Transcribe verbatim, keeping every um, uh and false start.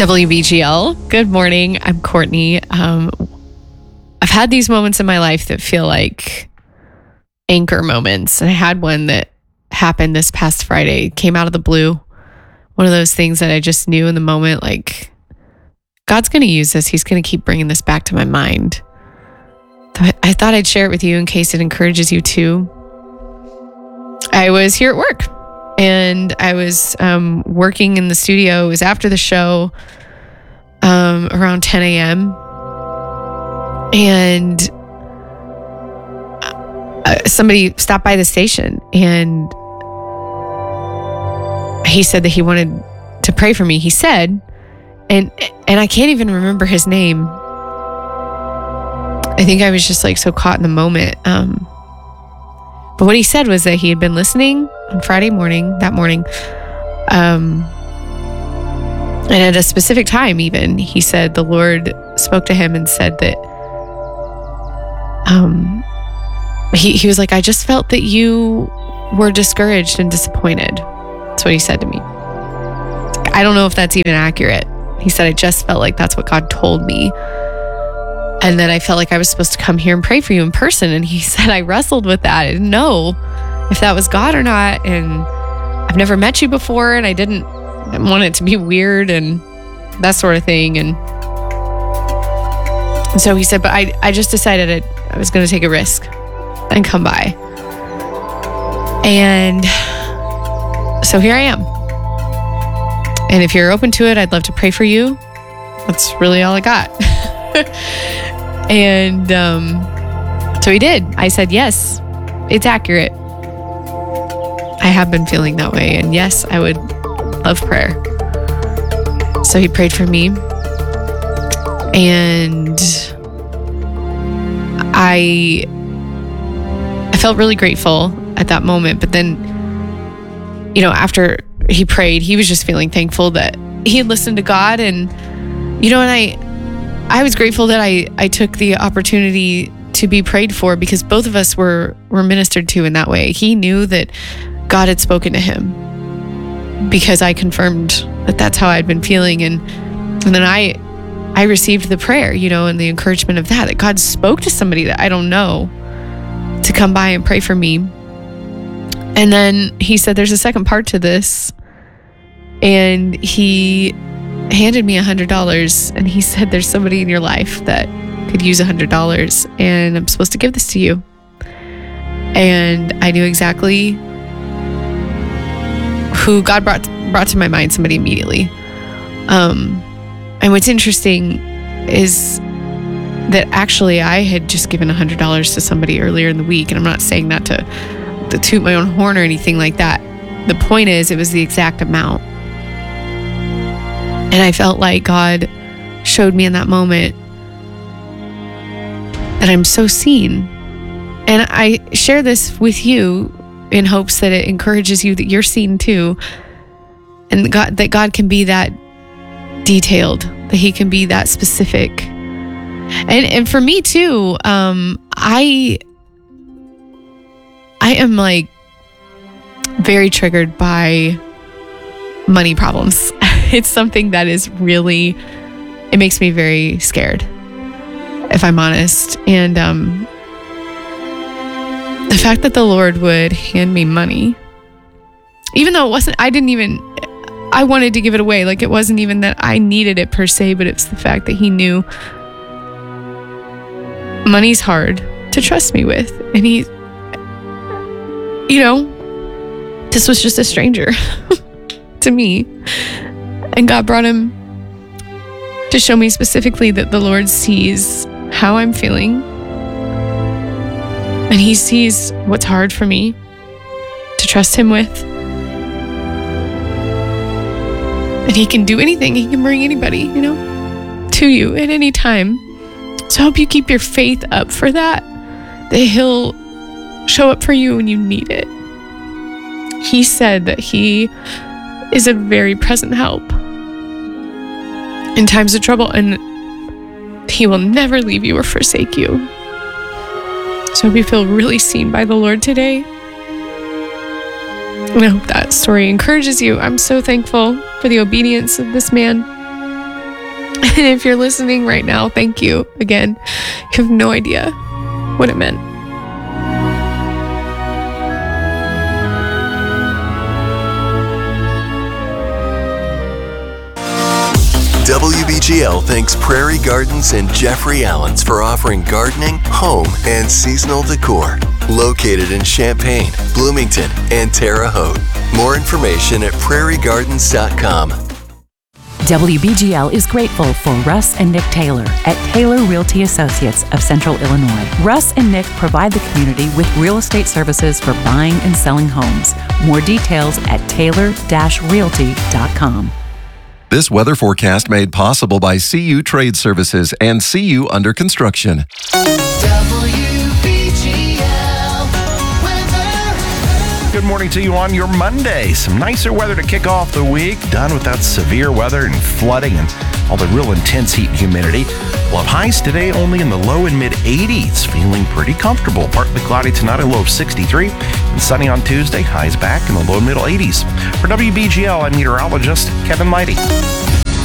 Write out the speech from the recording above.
W B G L. Good morning. I'm Courtney. Um, I've had these moments in my life that feel like anchor moments. And I had one that happened this past Friday. It came out of the blue. One of those things that I just knew in the moment, like, God's going to use this. He's going to keep bringing this back to my mind. So I, I thought I'd share it with you in case it encourages you too. I was here at work. And I was um, working in the studio. It was after the show, um, around ten a.m. And uh, somebody stopped by the station, and he said that he wanted to pray for me. He said, and and I can't even remember his name. I think I was just like so caught in the moment. Um, but what he said was that he had been listening on Friday morning, that morning, um, and at a specific time even, he said the Lord spoke to him and said that um, he, he was like, I just felt that you were discouraged and disappointed. That's what he said to me. I don't know if that's even accurate. He said, I just felt like that's what God told me. And then I felt like I was supposed to come here and pray for you in person. And he said, I wrestled with that. I didn't know if that was God or not. And I've never met you before, and I didn't want it to be weird and that sort of thing. And so he said, but I, I just decided I was going to take a risk and come by. And so here I am. And if you're open to it, I'd love to pray for you. That's really all I got. And um, so he did. I said, yes, it's accurate. I have been feeling that way. And yes, I would love prayer. So he prayed for me. And I, I felt really grateful at that moment. But then, you know, after he prayed, he was just feeling thankful that he had listened to God. And, you know, and I, I was grateful that I, I took the opportunity to be prayed for, because both of us were, were ministered to in that way. He knew that God had spoken to him because I confirmed that that's how I'd been feeling. And, and then I, I received the prayer, you know, and the encouragement of that, that God spoke to somebody that I don't know to come by and pray for me. And then he said, there's a second part to this. And he handed me a hundred dollars, and he said, there's somebody in your life that could use a hundred dollars, and I'm supposed to give this to you. And I knew exactly who God brought brought to my mind, somebody immediately. Um, and what's interesting is that actually I had just given a hundred dollars to somebody earlier in the week, and I'm not saying that to, to toot my own horn or anything like that. The point is, it was the exact amount. And I felt like God showed me in that moment that I'm so seen. And I share this with you in hopes that it encourages you that you're seen too. And God, that God can be that detailed, that he can be that specific. And and for me too, um, I I am like very triggered by money problems. It's something that is really, it makes me very scared, if I'm honest. And um, the fact that the Lord would hand me money, even though it wasn't, I didn't even, I wanted to give it away. Like, it wasn't even that I needed it per se, but it's the fact that he knew money's hard to trust me with. And he, you know, this was just a stranger to me. And God brought him to show me specifically that the Lord sees how I'm feeling. And he sees what's hard for me to trust him with. And he can do anything. He can bring anybody, you know, to you at any time. So I hope you keep your faith up for that, that he'll show up for you when you need it. He said that he is a very present help in times of trouble, and he will never leave you or forsake you. So I hope you feel really seen by the Lord today. And I hope that story encourages you. I'm so thankful for the obedience of this man. And if you're listening right now, thank you again. You have no idea what it meant. W B G L thanks Prairie Gardens and Jeffrey Allen's for offering gardening, home, and seasonal decor. Located in Champaign, Bloomington, and Terre Haute. More information at prairie gardens dot com. W B G L is grateful for Russ and Nick Taylor at Taylor Realty Associates of Central Illinois. Russ and Nick provide the community with real estate services for buying and selling homes. More details at taylor dash realty dot com. This weather forecast made possible by C U Trade Services and C U Under Construction. Good morning to you on your Monday. Some nicer weather to kick off the week. Done with that severe weather and flooding and all the real intense heat and humidity. We'll have highs today only in the low and mid eighties. Feeling pretty comfortable. Partly cloudy tonight, a low of sixty-three. And sunny on Tuesday, highs back in the low and middle eighties. For W B G L, I'm meteorologist Kevin Lighty.